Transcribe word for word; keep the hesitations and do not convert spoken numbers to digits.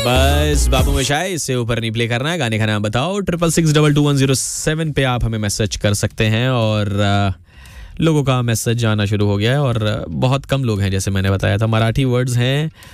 बस बाबू मशाई, इससे ऊपर नहीं प्ले करना है। गाने का नाम बताओ। Triple six double two one zero seven पे आप हमें मैसेज कर सकते हैं। और आ, लोगों का मैसेज आना शुरू हो गया है और बहुत कम लोग हैं, जैसे मैंने बताया था। मराठी वर्ड्स हैं